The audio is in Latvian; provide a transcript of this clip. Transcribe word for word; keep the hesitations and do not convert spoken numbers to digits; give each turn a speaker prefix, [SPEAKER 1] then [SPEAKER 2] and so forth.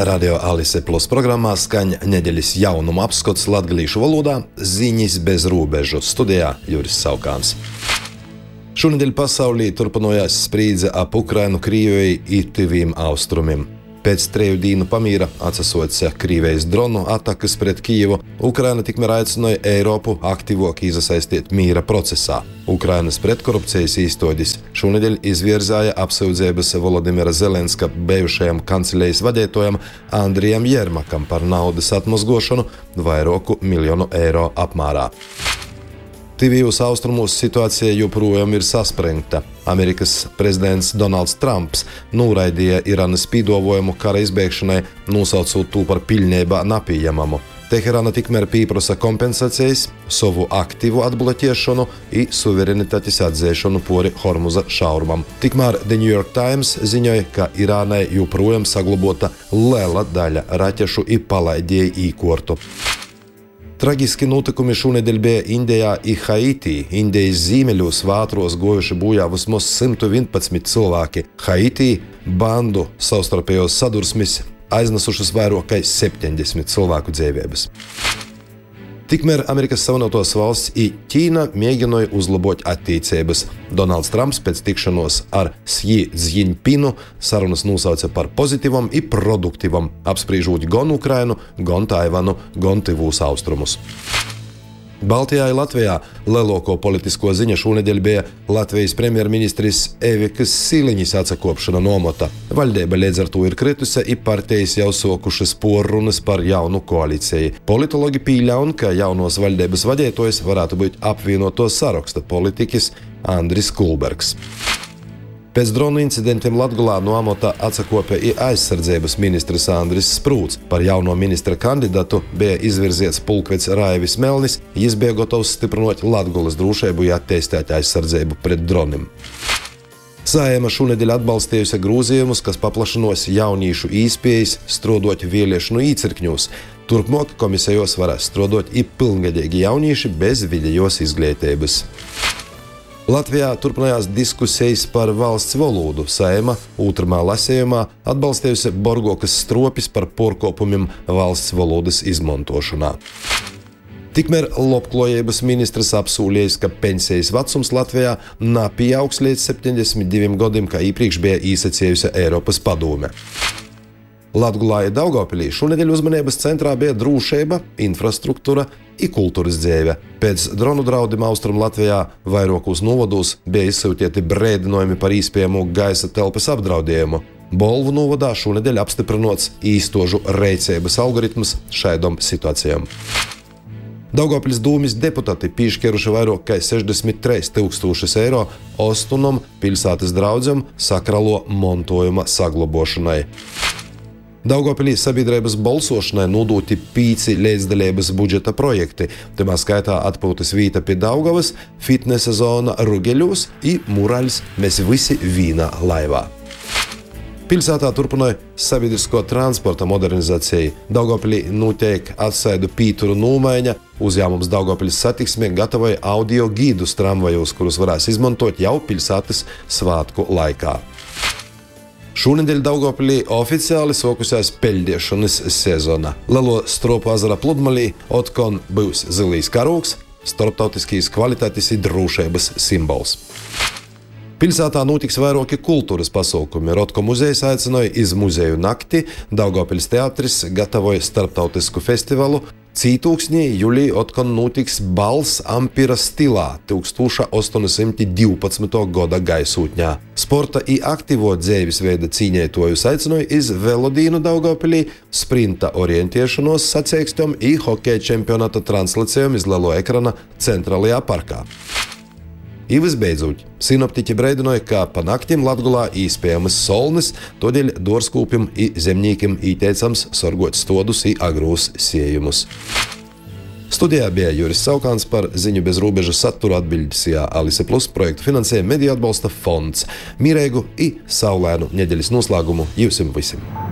[SPEAKER 1] Radio Alise Plus programmā skaņa nedēļas jaunuma apskats latgalīšu valodā, ziņas bez robežu. Studijā Juris Saukāns. Šonedēļ pasaulī turpinājās sprīdze ap Ukrainu, Krievijai i tuviem austrumiem. Pēc treju dīnu pamīra atsasoca Krievijas dronu atakas pret Kijevu, Ukraina tikmēr aicināja Eiropu aktīvāk iesaistīt mīra procesā. Ukrainas pretkorupcijas īstodis šonedēļ izvirzāja apsūdzības Volodimira Zelenska bijušajam kancelejas vadītājam Andrijam Jermakam par naudas atmazgošanu vairāku miljonu eiro apmērā. Tuvijos austrumos situācija joprojām ir saspringta. Amerikas prezidents Donalds Trumps noraidīja Irānas pīdavojumu kara izbeigšanai, nosaucot to par pilnībā nepieņemamu. Teherāna tikmēr pieprasa kompensācijas, savu aktīvu atbloķēšanu i suverenitātes atzīšanu pori Hormuza šaurumam. Tikmēr The New York Times ziņoja, ka Irānai joprojām saglabota liela daļa raķešu i palaidēju īkortu. Traģiski notikumi šonedēļ bija Indijā i Haitī. Indijas ziemeļos vātros gojuši bojā vismaz simt vienpadsmit cilvēki. Haitī bandu savstarpējos sadursmes aiznesušas vairāk kā septiņdesmit cilvēku dzīvības. Tikmēr Amerikas Savienotās valsts i Ķīna mēģināja uzlabot attiecības. Donalds Trumps pēc tikšanos ar Sji Dzjiņpinu sarunas nosauca par pozitīvam i produktīvam, apspriežot gan Ukrainu, gan Taivanu, gan tuvos austrumus. Baltijā i Latvijā lielāko politisko ziņa šonedēļ bija Latvijas premjerministris Evikas Siliņas atsakopšana no amata. Valdība līdz ar to ir kritusi i partijas jau sokušas porrunas par jaunu koalīciju. Politologi pieļauj, ka jaunos valdības vadītājs varētu būt apvienoto saraksta politiķis Andris Kulbergs. Pēc dronu incidentiem Latgolā no amata atsakopa i aizsardzības ministrs Andris Sprūts. Par jauno ministra kandidātu bija izvirzīts pulkvedis Raivis Melnis, jis bija gatavs stiprinot Latgolas drošību i attīstīt aizsardzību pret droniem. Saeima šonedēļ atbalstījusi grozījumus, kas paplašinos jauniešu iespējas strādāt vēlēšanu īcirkņos. Turpmāk komisijos varēs strādāt i pilngadīgi jaunieši bez vidējos izglītības. Latvijā turpinājās diskusijas par valsts valodu. Saeima otrajā lasījumā atbalstījusi Borgokas stropis par pārkāpumiem valsts valodas izmantošanā. Tikmēr labklājības ministrs apsolījis, ka pensijas vecums Latvijā nepieaugs līdz septiņdesmit diviem gadiem, kā iepriekš bija īsacējusi Eiropas padome. Latgolā i Daugavpilī šonedēļ uzmanības centrā bija drošība, infrastruktūra i kultūras dzīve. Pēc dronu draudiem Austrum Latvijā vairākos novados bija izsūtīti brēdinājumi par iespējamu gaisa telpas apdraudējumu. Bolvu novadā šonedēļ apstiprinots īstožu rēcības algoritms šādām situācijām. Daugavpiļas dūmis deputāti piešķēruši vairāk kā sešdesmit trīs tūkstošus eiro Ostunam pilsētas draudzam sakralo montojuma saglabošanai. Daugavpilī sabiedrības balsošanai nodoti pīci līdzdalības budžeta projekti, tamā skaitā atpūtas vīta pie Daugavas, fitnesa zona Rugeļos i muraļs Mēs visi vīnā laivā. Pilsētā turpināja sabiedrisko transporta modernizāciju. Daugavpilī notiek atsaidu pīturu nomaiņa, uzņēmums Daugavpiļas satiksmē gatavoja audio gīdus tramvajos, kurus varēs izmantot jau pilsētas svātku laikā. Šonedēļ Daugavpilī oficiāli sokusies peļdiešanas sezona. Lielo Stropu ezera pludmalī otkon būs zilīs karūks, starptautiskīs kvalitātes i drošības simbols. Pilsētā notiks vairāki kultūras pasākumi. Rotko muzejs aicināja iz muzeju nakti, Daugavpiļas teatris gatavoja starptautisku festivalu, Cītūksnī jūlijā otkon notiks bals ampira stilā tūkstoš astoņsimt divpadsmitā gada gaisotņā. Sporta i aktīvo dzīves veida cīņētojus aicināja iz velodīnu Daugavpilī, sprinta orientēšanos sacīkstam i hokeja čempionāta translācijām iz lielo ekrana centrālajā parkā. I visbeidzot, sinoptiķi brēdināja, ka pa naktim Latgolā iespējamas solnis, todēļ dārzkūpim i zemniekiem ieteicams sorgot stodus i agrūs sējumus. Studijā bija Juris Saukāns, par ziņu bez robežu saturu atbildīja Alise Plus projektu finansēja Mediju atbalsta fonds. Mīreigu i saulēnu nedēļas noslēgumu jūsim visiem!